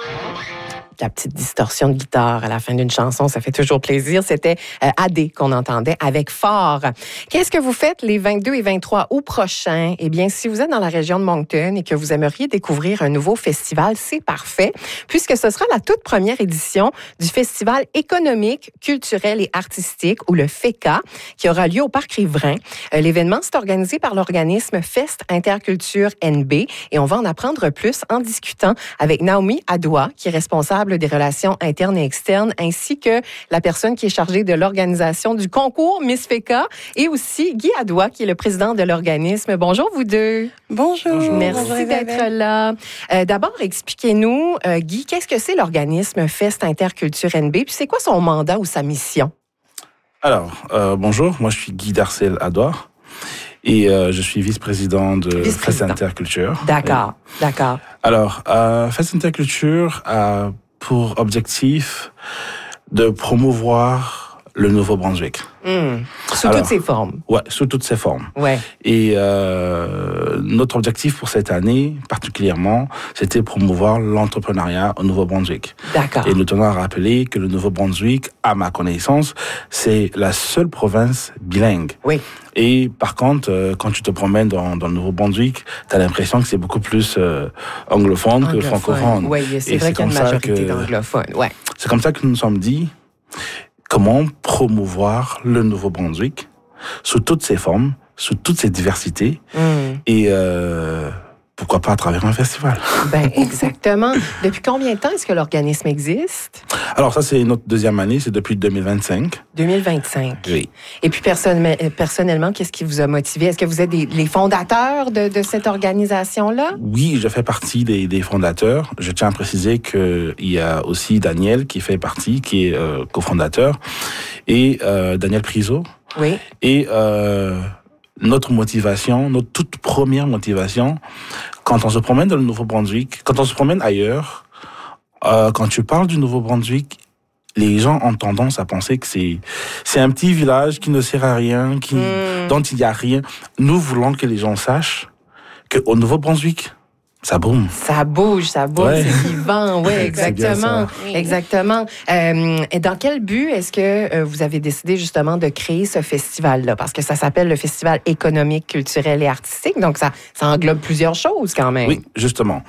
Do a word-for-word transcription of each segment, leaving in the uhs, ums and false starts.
La petite distorsion de guitare à la fin d'une chanson, ça fait toujours plaisir. C'était euh, A D qu'on entendait avec Fort. Qu'est-ce que vous faites les vingt-deux et vingt-trois août prochains? Eh bien, si vous êtes dans la région de Moncton et que vous aimeriez découvrir un nouveau festival, c'est parfait, puisque ce sera la toute première édition du Festival économique, culturel et artistique, ou le F E C A, qui aura lieu au Parc Riverain. Euh, l'événement, c'est organisé par l'organisme Fest Interculture N B, et on va en apprendre plus en discutant avec Naomi Adoua, qui est responsable des relations internes et externes, ainsi que la personne qui est chargée de l'organisation du concours Miss F E C A, et aussi Guy Adoua, qui est le président de l'organisme. Bonjour, vous deux. Bonjour. Bonjour. Merci Bonjour, d'être là. Euh, d'abord, expliquez-nous, euh, Guy, qu'est-ce que c'est l'organisme Fest Interculture N B, puis c'est quoi son mandat ou sa mission? Alors, euh, bonjour, moi je suis Guy Darcel Adoua. Et euh, je suis vice-président de vice-président. Fest Interculture. D'accord, et... d'accord. Alors, euh, Fest Interculture a pour objectif de promouvoir le Nouveau-Brunswick. Mmh. Sous Alors, toutes ses formes. Ouais, sous toutes ses formes. Ouais. Et euh, notre objectif pour cette année, particulièrement, c'était promouvoir l'entrepreneuriat au Nouveau-Brunswick. D'accord. Et nous tenons à rappeler que le Nouveau-Brunswick, à ma connaissance, c'est la seule province bilingue. Oui. Et par contre, euh, quand tu te promènes dans, dans le Nouveau-Brunswick, tu as l'impression que c'est beaucoup plus euh, anglophone, anglophone que francophone. Oui, c'est et vrai qu'il y a une majorité d'anglophones. Ouais. C'est comme ça que nous nous sommes dit, comment promouvoir le Nouveau-Brunswick sous toutes ses formes, sous toutes ses diversités, mm. et euh, pourquoi pas à travers un festival. Ben exactement. Depuis combien de temps est-ce que l'organisme existe? Alors ça, c'est notre deuxième année, c'est depuis deux mille vingt-cinq. deux mille vingt-cinq. Oui. Et puis personnellement, personnellement qu'est-ce qui vous a motivé? Est-ce que vous êtes des, les fondateurs de, de cette organisation-là? Oui, je fais partie des, des fondateurs. Je tiens à préciser qu'il y a aussi Daniel qui fait partie, qui est euh, cofondateur, et euh, Daniel Priso. Oui. Et euh, notre motivation, notre toute première motivation, quand on se promène dans le Nouveau-Brunswick, quand on se promène ailleurs, euh, quand tu parles du Nouveau-Brunswick, les gens ont tendance à penser que c'est c'est un petit village qui ne sert à rien, qui mm. dont il n'y a rien. Nous voulons que les gens sachent qu'au Nouveau-Brunswick, ça bouge. Ça bouge, ça bouge, ouais. C'est vivant, oui, exactement. Oui. Exactement. Euh, et dans quel but est-ce que euh, vous avez décidé justement de créer ce festival-là? Parce que ça s'appelle le Festival économique, culturel et artistique, donc ça, ça englobe plusieurs choses quand même. Oui, justement.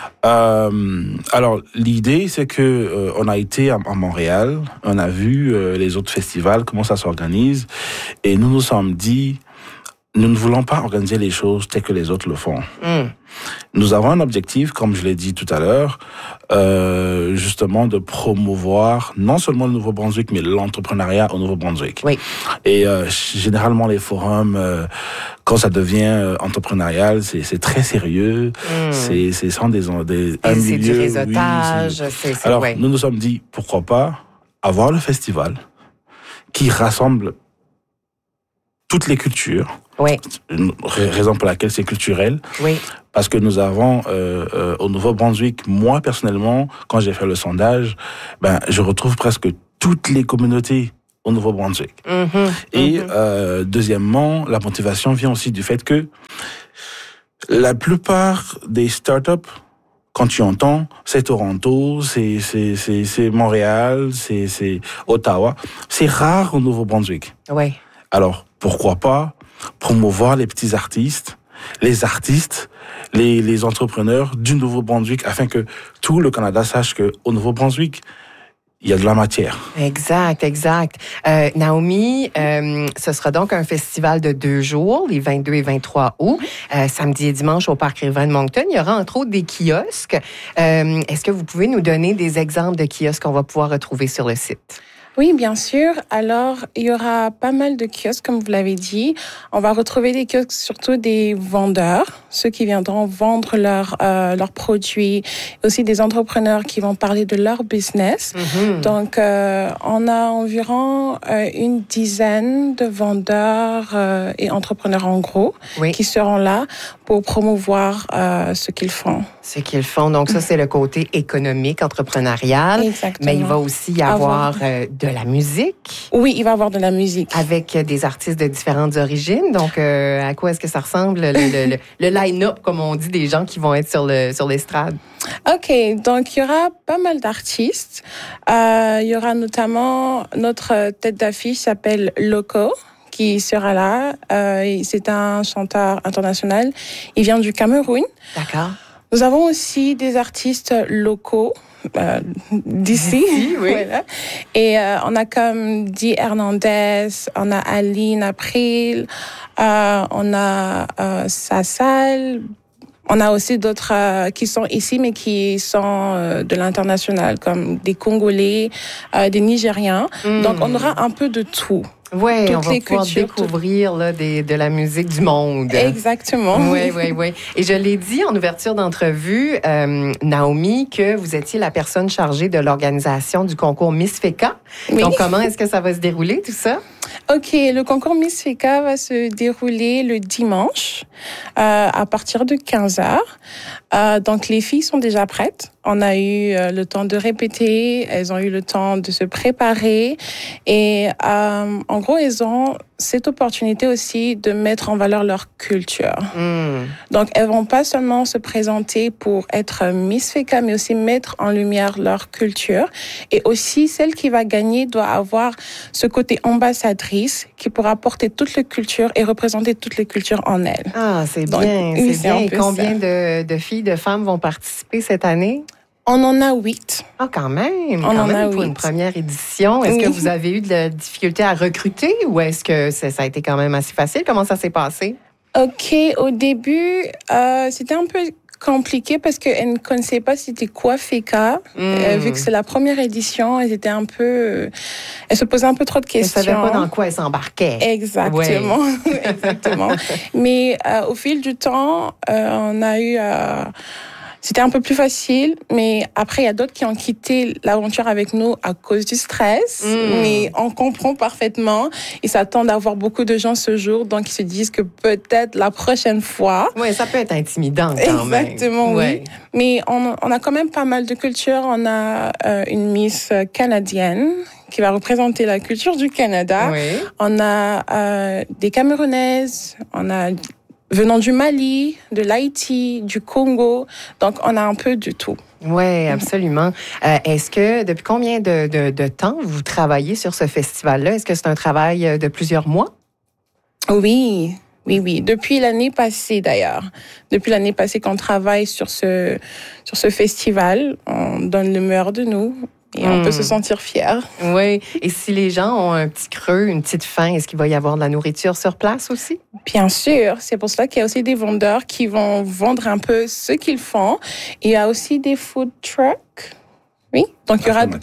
Euh, alors, l'idée, c'est que euh, on a été à, à Montréal, on a vu euh, les autres festivals, comment ça s'organise, et nous nous sommes dit, nous ne voulons pas organiser les choses telles que les autres le font. Mm. Nous avons un objectif, comme je l'ai dit tout à l'heure, euh, justement de promouvoir non seulement le Nouveau-Brunswick, mais l'entrepreneuriat au Nouveau-Brunswick. Oui. Et euh, généralement, les forums, euh, quand ça devient euh, entrepreneurial, c'est, c'est très sérieux. Mm. C'est, c'est sans des, des un milieu. C'est du réseautage. Oui, c'est... C'est, c'est, Alors, ouais. nous nous sommes dit, pourquoi pas avoir le festival qui rassemble toutes les cultures. Oui. Une raison pour laquelle c'est culturel. Oui. Parce que nous avons euh, euh, au Nouveau-Brunswick, moi personnellement, quand j'ai fait le sondage, ben je retrouve presque toutes les communautés au Nouveau-Brunswick. Mm-hmm. Et mm-hmm. Euh, deuxièmement, la motivation vient aussi du fait que la plupart des startups, quand tu entends, c'est Toronto, c'est c'est c'est, c'est Montréal, c'est c'est Ottawa, c'est rare au Nouveau-Brunswick. Oui. Alors pourquoi pas promouvoir les petits artistes, les artistes, les, les entrepreneurs du Nouveau-Brunswick, afin que tout le Canada sache qu'au Nouveau-Brunswick, il y a de la matière. Exact, exact. Euh, Naomi, euh, ce sera donc un festival de deux jours, les vingt-deux et vingt-trois août, euh, samedi et dimanche au Parc Riverain de Moncton. Il y aura entre autres des kiosques. Euh, est-ce que vous pouvez nous donner des exemples de kiosques qu'on va pouvoir retrouver sur le site? Oui, bien sûr. Alors, il y aura pas mal de kiosques, comme vous l'avez dit. On va retrouver des kiosques, surtout des vendeurs, ceux qui viendront vendre leurs euh, leurs produits, aussi des entrepreneurs qui vont parler de leur business. Mm-hmm. Donc, euh, on a environ euh, une dizaine de vendeurs euh, et entrepreneurs en gros oui. qui seront là pour promouvoir euh, ce qu'ils font. Ce qu'ils font. Donc, ça, c'est le côté économique, entrepreneurial. Exactement. Mais il va aussi y avoir, avoir... Euh, de la musique. Oui, il va y avoir de la musique. Avec des artistes de différentes origines. Donc, euh, à quoi est-ce que ça ressemble, le, le, le, le line-up, comme on dit, des gens qui vont être sur, le, sur l'estrade? OK. Donc, il y aura pas mal d'artistes. Euh, il y aura notamment notre tête d'affiche s'appelle Loco, qui sera là. Euh, c'est un chanteur international. Il vient du Cameroun. D'accord. Nous avons aussi des artistes locaux euh, d'ici. D'ici, oui. Voilà. Et euh, on a comme Di Hernandez, on a Aline April, euh, on a euh, Sassal. On a aussi d'autres euh, qui sont ici, mais qui sont euh, de l'international, comme des Congolais, euh, des Nigériens. Mm. Donc, on aura un peu de tout. Oui, on va pouvoir cultures, découvrir là, des, de la musique du monde. Exactement. Oui, oui, oui. Et je l'ai dit en ouverture d'entrevue, euh, Naomi, que vous étiez la personne chargée de l'organisation du concours Miss Feka. Oui. Donc, comment est-ce que ça va se dérouler, tout ça? OK, le concours Miss Feka va se dérouler le dimanche euh, à partir de quinze heures. Euh, donc, les filles sont déjà prêtes. On a eu euh, le temps de répéter, elles ont eu le temps de se préparer et euh, en gros, elles ont cette opportunité aussi de mettre en valeur leur culture. Mm. Donc, elles vont pas seulement se présenter pour être Miss Feka, mais aussi mettre en lumière leur culture. Et aussi, celle qui va gagner doit avoir ce côté ambassadrice qui pourra porter toutes les cultures et représenter toutes les cultures en elle. Ah, c'est Donc, bien, c'est, c'est bien. Et combien de, de filles, de femmes vont participer cette année? On en a huit. Ah, quand même. On quand en même a pour huit. Une première édition. Est-ce oui. que vous avez eu de la difficulté à recruter ou est-ce que ça, ça a été quand même assez facile? Comment ça s'est passé? OK. Au début, euh, c'était un peu compliqué parce qu'elles ne connaissaient pas c'était quoi Feka. Mm. Euh, vu que c'est la première édition, elles étaient un peu... Euh, elles se posaient un peu trop de questions. Elles ne savaient pas dans quoi elles s'embarquaient. Exactement. Ouais. Exactement. Mais euh, au fil du temps, euh, on a eu... Euh, C'était un peu plus facile, mais après, il y a d'autres qui ont quitté l'aventure avec nous à cause du stress. Mmh. Mais on comprend parfaitement. Ils s'attendent à voir beaucoup de gens ce jour, donc ils se disent que peut-être la prochaine fois... Oui, ça peut être intimidant quand même. Exactement, ouais. oui. Mais on, on a quand même pas mal de cultures. On a euh, une Miss canadienne qui va représenter la culture du Canada. Oui. On a euh, des Camerounaises, on a... venant du Mali, de l'Haïti, du Congo. Donc, on a un peu de tout. Oui, absolument. Euh, est-ce que, depuis combien de, de, de temps vous travaillez sur ce festival-là? Est-ce que c'est un travail de plusieurs mois? Oui, oui, oui. Depuis l'année passée, d'ailleurs. Depuis l'année passée qu'on travaille sur ce, sur ce festival, on donne le meilleur de nous. Et on mmh. peut se sentir fier. Oui. Et si les gens ont un petit creux, une petite faim, est-ce qu'il va y avoir de la nourriture sur place aussi? Bien sûr. C'est pour cela qu'il y a aussi des vendeurs qui vont vendre un peu ce qu'ils font. Il y a aussi des food trucks. Oui. Donc, il y aura...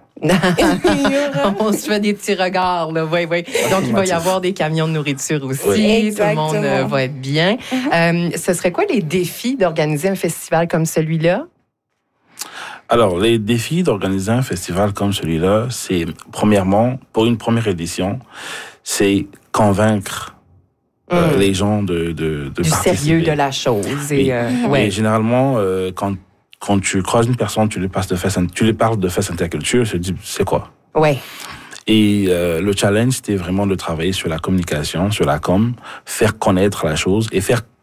On se fait des petits regards, là. Oui, oui. Donc, il va y avoir des camions de nourriture aussi. Oui. Tout le monde euh, va être bien. Mm-hmm. Euh, ce serait quoi les défis d'organiser un festival comme celui-là? Alors, les défis d'organiser un festival comme celui-là, c'est, premièrement, pour une première édition, c'est convaincre mmh. euh, les gens de, de, de du participer. sérieux de la chose. Et, et, euh, et ouais. généralement, euh, quand, quand tu croises une personne, tu lui, passes de fest, tu lui parles de fest interculture, tu te dis, c'est quoi? Ouais. Et euh, le challenge, c'était vraiment de travailler sur la communication, sur la com, faire connaître la chose et faire